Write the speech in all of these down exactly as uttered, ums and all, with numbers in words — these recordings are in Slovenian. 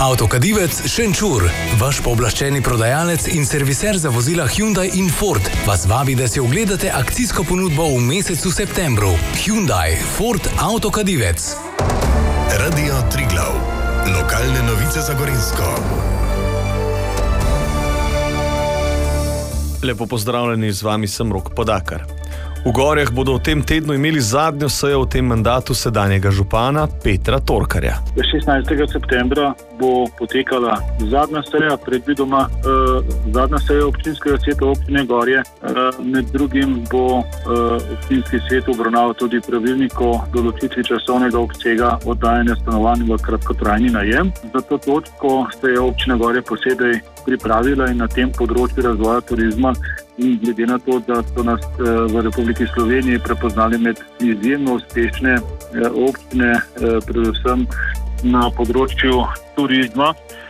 Avtokadivec Šenčur, vaš pooblaščeni prodajalec in serviser za vozila Hyundai in Ford, vas vabi, da si ogledate akcijsko ponudbo v mesecu septembru. Hyundai, Ford, Avtokadivec. Radio Triglav. Lokalne novice za Gorenjsko. Lepo pozdravljeni, z vami sem Rok Podakar. V Gorjah bodo v tem tednu imeli zadnjo sejo v tem mandatu sedanjega župana Petra Torkarja. šestnajstega septembra bo potekala zadnja seja, predvidoma eh, zadnja seja občinskega sveta občine Gorje. Eh, med drugim bo eh, občinski svet obravnaval tudi pravilnik o določitvi časovnega obsega oddajanja stanovanj v kratkotrajni najem. Za to točko se je občina Gorje posebej pripravila in na tem področju razvoja turizma in glede na to, da so nas v Republiki Sloveniji prepoznali med izjemno uspešne občine, predvsem na področju turizma,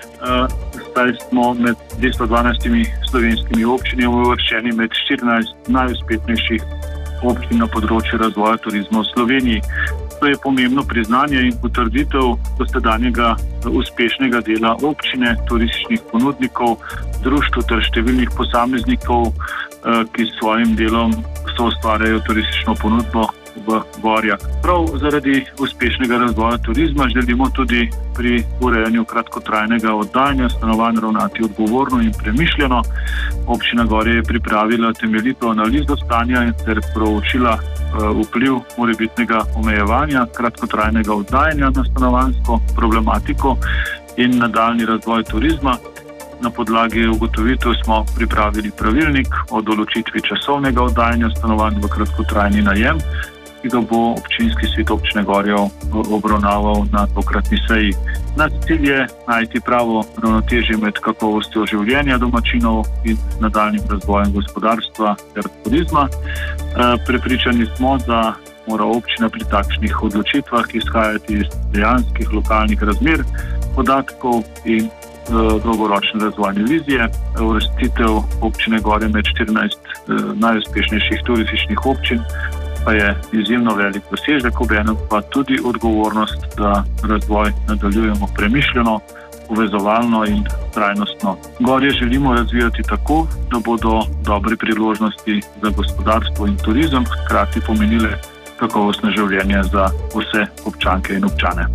saj smo med dvesto dvanajstimi slovenskimi občinami uvrščeni med štirinajst najuspešnejših občin na področju razvoja turizma v Sloveniji. To je pomembno priznanje in potrditev dosedanjega uspešnega dela občine, turističnih ponudnikov, društv ter številnih posameznikov, ki s svojim delom soustvarjajo turistično ponudbo v Gorjah. Prav zaradi uspešnega razvoja turizma želimo tudi pri urejanju kratkotrajnega oddajanja stanovanj ravnati odgovorno in premišljeno. Občina Gorje je pripravila temeljito analizo stanja in ter proučila vpliv morebitnega omejevanja kratkotrajnega oddajanja na stanovanjsko problematiko in nadaljnji razvoj turizma. Na podlagi ugotovitev smo pripravili pravilnik o določitvi časovnega oddajanja stanovanj v kratkotrajni najem, ki ga bo občinski svet občine Gorje obravnaval na tokratni seji. Naš cilj je najti pravo ravnotežje med kakovostjo življenja domačinov in nadaljnjim razvojem gospodarstva ter turizma. Prepričani smo, da mora občina pri takšnih odločitvah izhajati iz dejanskih lokalnih razmer, podatkov in dolgoročne razvojne vizije. Uvrstitev občine Gorje med štirinajst najuspešnejših turističnih občin pa je izjemno velik dosežek, obenem pa tudi odgovornost, da razvoj nadaljujemo premišljeno, povezovalno in trajnostno. Gorje želimo razvijati tako, da bodo dobre priložnosti za gospodarstvo in turizem hkrati pomenile kakovostno življenje za vse občanke in občane.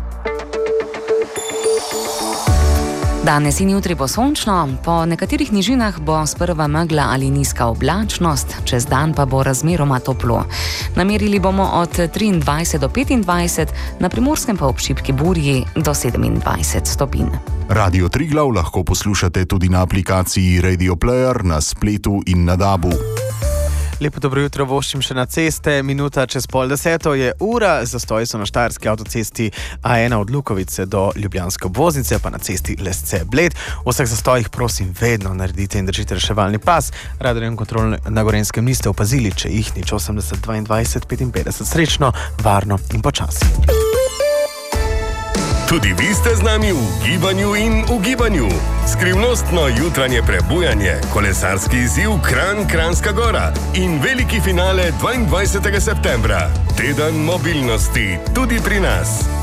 Danes in jutri bo sončno, po nekaterih nižinah bo sprva megla ali nizka oblačnost, čez dan pa bo razmeroma toplo. Namerili bomo od triindvajset do petindvajset, na Primorskem pa ob šibki burji do sedemindvajset stopinj. Radio Triglav lahko poslušate tudi na aplikaciji Radio Player, na spletu in na dabu. Lepo dobro jutro voščim še na ceste, minuta čez pol deseto je ura, zastoji so na štajerski avtocesti A ena od Lukovice do ljubljanske obvoznice, pa na cesti Lesce-Bled. V vseh zastojih prosim vedno naredite in držite reševalni pas. Radio in kontrol na Gorenjskem niste opazili, če jih nič osemdeset dvaindvajset petinpetdeset. Srečno, varno in počasi. Tudi vi ste z nami v gibanju in ugibanju. Skrivnostno jutranje prebujanje, kolesarski izziv Kranj-Kranjska Gora in veliki finale dvaindvajsetega septembra. Teden mobilnosti tudi pri nas.